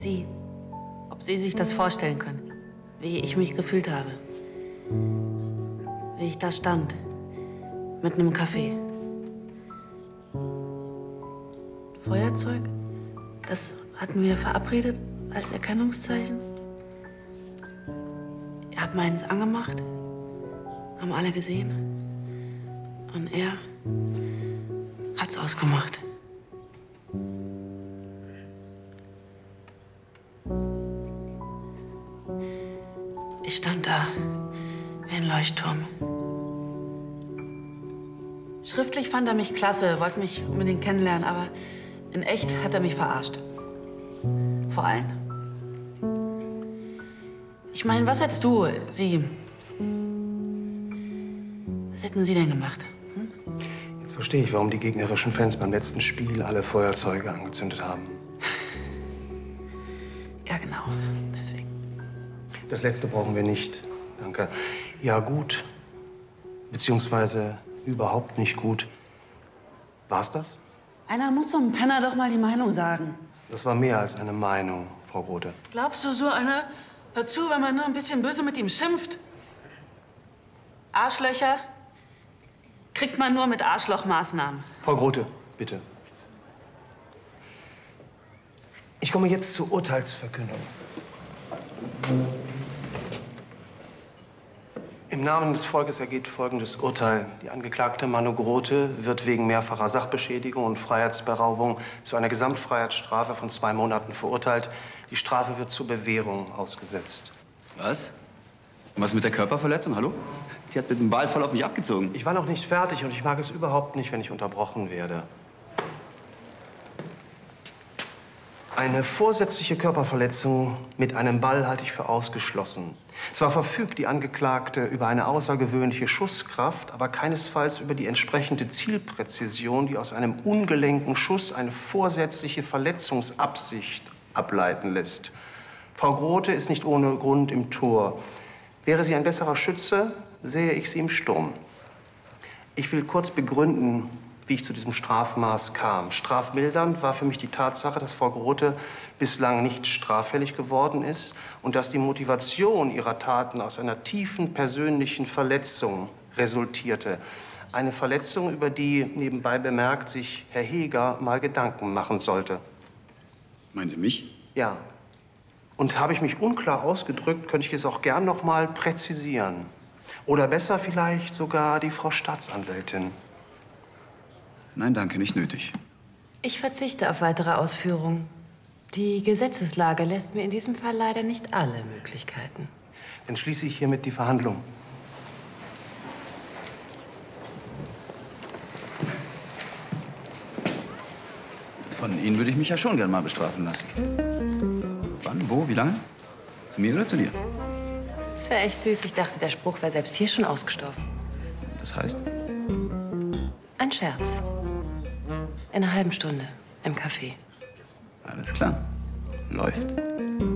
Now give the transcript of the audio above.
Sie, ob Sie sich das vorstellen können, wie ich mich gefühlt habe. Wie ich da stand, mit einem Kaffee. Feuerzeug, das hatten wir verabredet als Erkennungszeichen. Ihr habt meins angemacht, haben alle gesehen. Und er hat's ausgemacht. Ich stand da wie ein Leuchtturm. Schriftlich fand er mich klasse, wollte mich unbedingt kennenlernen, aber in echt hat er mich verarscht. Vor allen. Ich meine, was hättest du, Sie? Was hätten Sie denn gemacht? Jetzt verstehe ich, warum die gegnerischen Fans beim letzten Spiel alle Feuerzeuge angezündet haben. Ja, genau. Deswegen. Das letzte brauchen wir nicht. Danke. Ja, gut. Beziehungsweise überhaupt nicht gut. War's das? Einer muss so einem Penner doch mal die Meinung sagen. Das war mehr als eine Meinung, Frau Grote. Glaubst du, so einer hört zu, wenn man nur ein bisschen böse mit ihm schimpft? Arschlöcher kriegt man nur mit Arschlochmaßnahmen. Frau Grote, bitte. Ich komme jetzt zur Urteilsverkündung. Im Namen des Volkes ergeht folgendes Urteil. Die Angeklagte Manu Grote wird wegen mehrfacher Sachbeschädigung und Freiheitsberaubung zu einer Gesamtfreiheitsstrafe von 2 Monaten verurteilt. Die Strafe wird zur Bewährung ausgesetzt. Was? Und was mit der Körperverletzung? Hallo? Die hat mit dem Ball voll auf mich abgezogen. Ich war noch nicht fertig und ich mag es überhaupt nicht, wenn ich unterbrochen werde. Eine vorsätzliche Körperverletzung mit einem Ball halte ich für ausgeschlossen. Zwar verfügt die Angeklagte über eine außergewöhnliche Schusskraft, aber keinesfalls über die entsprechende Zielpräzision, die aus einem ungelenken Schuss eine vorsätzliche Verletzungsabsicht ableiten lässt. Frau Grote ist nicht ohne Grund im Tor. Wäre sie ein besserer Schütze, sähe ich sie im Sturm. Ich will kurz begründen, wie ich zu diesem Strafmaß kam. Strafmildernd war für mich die Tatsache, dass Frau Grote bislang nicht straffällig geworden ist und dass die Motivation ihrer Taten aus einer tiefen persönlichen Verletzung resultierte. Eine Verletzung, über die, nebenbei bemerkt, sich Herr Heger mal Gedanken machen sollte. Meinen Sie mich? Ja. Und habe ich mich unklar ausgedrückt, könnte ich es auch gern noch mal präzisieren. Oder besser vielleicht sogar die Frau Staatsanwältin. Nein, danke, nicht nötig. Ich verzichte auf weitere Ausführungen. Die Gesetzeslage lässt mir in diesem Fall leider nicht alle Möglichkeiten. Dann schließe ich hiermit die Verhandlung. Von Ihnen würde ich mich ja schon gern mal bestrafen lassen. Wann, wo, wie lange? Zu mir oder zu dir? Ist ja echt süß. Ich dachte, der Spruch wäre selbst hier schon ausgestorben. Das heißt? Ein Scherz. In einer halben Stunde im Café. Alles klar. Läuft.